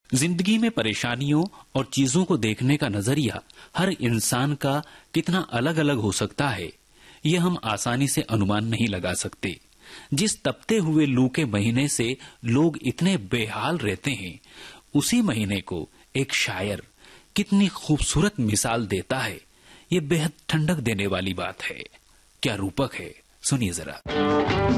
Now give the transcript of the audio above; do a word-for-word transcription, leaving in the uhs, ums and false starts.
जिंदगी में परेशानियों और चीजों को देखने का नजरिया हर इंसान का कितना अलग अलग हो सकता है, ये हम आसानी से अनुमान नहीं लगा सकते। जिस तपते हुए लू के महीने से लोग इतने बेहाल रहते हैं, उसी महीने को एक शायर कितनी खूबसूरत मिसाल देता है। ये बेहद ठंडक देने वाली बात है। क्या रूपक है, सुनिए जरा।